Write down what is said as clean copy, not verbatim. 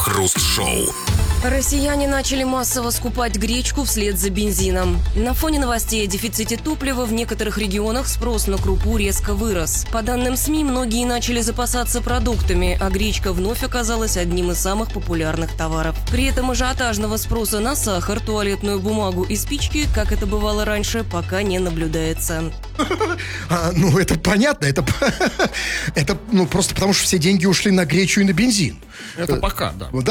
Крем-хруст-шоу. Россияне начали массово скупать гречку вслед за бензином. На фоне новостей о дефиците топлива в некоторых регионах спрос на крупу резко вырос. По данным СМИ, многие начали запасаться продуктами, а гречка вновь оказалась одним из самых популярных товаров. При этом ажиотажного спроса на сахар, туалетную бумагу и спички, как это бывало раньше, пока не наблюдается. Ну, это понятно. Это просто потому, что все деньги ушли на гречу и на бензин. Это пока, да. Да,